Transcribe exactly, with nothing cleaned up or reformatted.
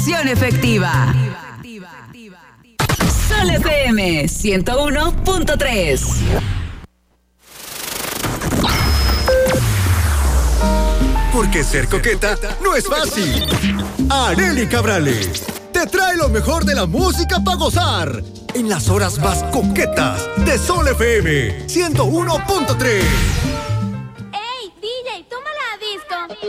Acción efectiva. Sol F M ciento uno punto tres. Porque ser coqueta no es fácil. Arely Cabrales te trae lo mejor de la música para gozar en las horas más coquetas de Sol F M ciento uno punto tres.